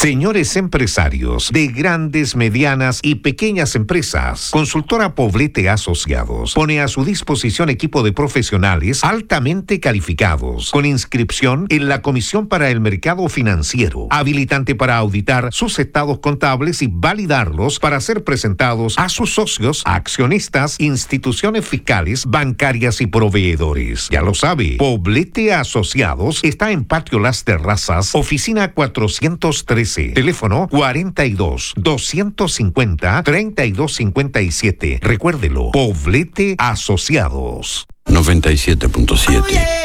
Señores empresarios de grandes, medianas y pequeñas empresas, Consultora Poblete Asociados pone a su disposición equipo de profesionales altamente calificados, con inscripción en la Comisión para el Mercado Financiero, habilitante para auditar sus estados contables y validarlos para ser presentados a sus socios, accionistas, instituciones fiscales, bancarias y proveedores. Ya lo sabe, Poblete Asociados está en Patio Las Terrazas, oficina 413. Teléfono 42-250-3257. Recuérdelo, Poblete Asociados. 97.7